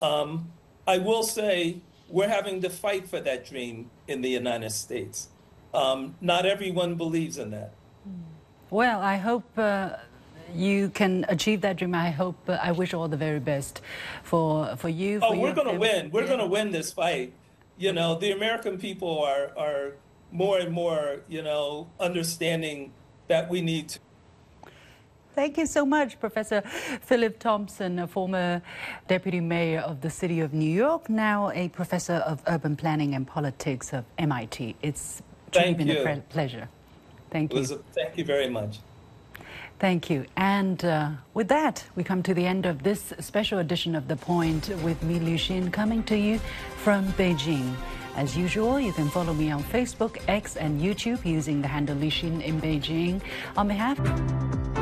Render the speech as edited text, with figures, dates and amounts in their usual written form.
I will say we're having to fight for that dream in the United States. Not everyone believes in that. Well, I hope you can achieve that dream. I wish all the very best for you. Oh, for we're your going to family. win. We're Yeah. going to win this fight. You know, the American people are more and more, understanding that we need to. Thank you so much, Professor Philip Thompson, a former deputy mayor of the city of New York, now a professor of urban planning and politics of MIT. It's truly Thank been you. a pleasure. Thank you. Thank you very much. Thank you. And with that, we come to the end of this special edition of The Point with me, Liu Xin, coming to you from Beijing. As usual, you can follow me on Facebook, X, and YouTube using the handle Liu Xin in Beijing. On behalf